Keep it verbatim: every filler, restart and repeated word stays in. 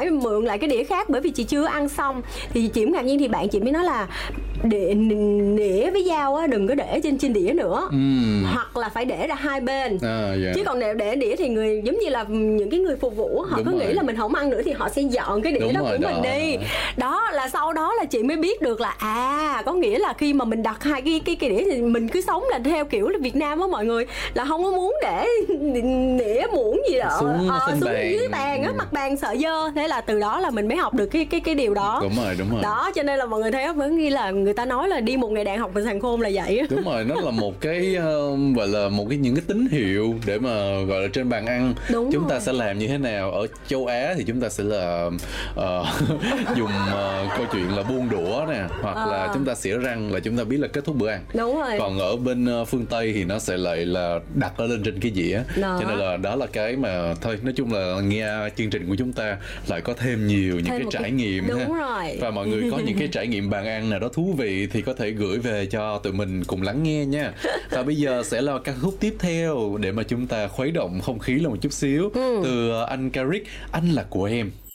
phải mượn lại cái đĩa khác bởi vì chị chưa ăn xong. Thì chị cũng ngạc nhiên, thì bạn chị mới nói là đĩa, nĩa với dao á đừng có để trên trên đĩa nữa, ừ. hoặc là phải để ra hai bên. À, yeah. Chứ còn để, để đĩa thì người giống như là những cái người phục vụ họ Đúng cứ rồi. nghĩ là mình không ăn nữa thì họ sẽ dọn cái đĩa Đúng đó của đó. mình đi. Đó là sau đó là chị mới biết được là à có nghĩa là khi mà mình đặt hai cái cái cái đĩa thì mình cứ sống là theo kiểu là Việt Nam á mọi người, là không có muốn để đĩa muỗng gì đó xuống, ờ, xuống bàn. dưới bàn á, mặt bàn sợ dơ. Thế là từ đó là mình mới học được cái cái cái điều đó. Đúng rồi, đúng rồi. Đó cho nên là mọi người thấy vẫn nghi là người ta nói là đi một ngày đàn học về sàn khôn là vậy. Đúng rồi, nó là một cái uh, gọi là một cái những cái tín hiệu để mà gọi là trên bàn ăn Đúng chúng rồi. ta sẽ làm như thế nào. Ở châu Á thì chúng ta sẽ là uh, dùng uh, câu chuyện là buông đũa nè, hoặc à. là chúng ta xỉa răng là chúng ta biết là kết thúc bữa ăn. Đúng rồi. Còn ở bên uh, phương Tây thì nó sẽ lại là đặt nó lên trên cái dĩa. Đó. Cho nên là đó là cái mà thôi, nói chung là nghe chương trình của chúng ta lại có thêm nhiều những thêm cái trải cái... nghiệm. Đúng ha. rồi. Và mọi người có những cái trải nghiệm bàn ăn nào đó thú vị thì có thể gửi về cho tụi mình cùng lắng nghe nha. Và bây giờ sẽ là ca khúc tiếp theo để mà chúng ta khuấy động không khí là một chút xíu. ừ. Từ anh Carrick, Anh Là Của Em.